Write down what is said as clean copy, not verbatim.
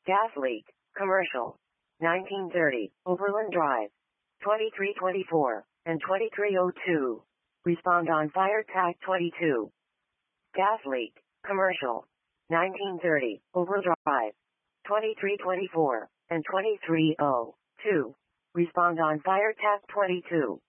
Gas leak, commercial. 1930, Overland Drive. 2324 and 2302. Respond on fire tag 22. Gas leak, commercial. 1930, Overland Drive. 2324 and 2302. Respond on fire tag 22.